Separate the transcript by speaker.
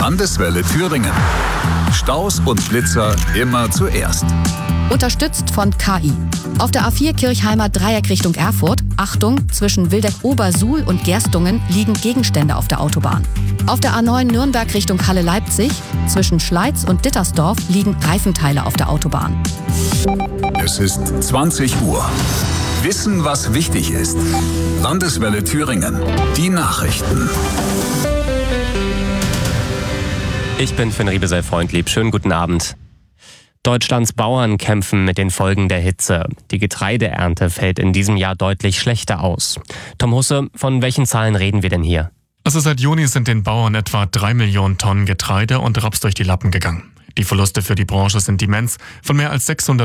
Speaker 1: Landeswelle Thüringen. Staus und Blitzer immer zuerst.
Speaker 2: Unterstützt von KI. Auf der A4 Kirchheimer Dreieck Richtung Erfurt, Achtung, zwischen Wildeck-Obersuhl und Gerstungen liegen Gegenstände auf der Autobahn. Auf der A9 Nürnberg Richtung Halle-Leipzig, zwischen Schleiz und Dittersdorf liegen Reifenteile auf der Autobahn.
Speaker 1: Es ist 20 Uhr. Wissen, was wichtig ist. Landeswelle Thüringen. Die Nachrichten.
Speaker 3: Ich bin Finn Riebesell-Freundlieb. Schönen guten Abend. Deutschlands Bauern kämpfen mit den Folgen der Hitze. Die Getreideernte fällt in diesem Jahr deutlich schlechter aus. Tom Husse, von welchen Zahlen reden wir denn hier?
Speaker 4: Also seit Juni sind den Bauern etwa 3 Millionen Tonnen Getreide und Raps durch die Lappen gegangen. Die Verluste für die Branche sind immens. Von mehr als 600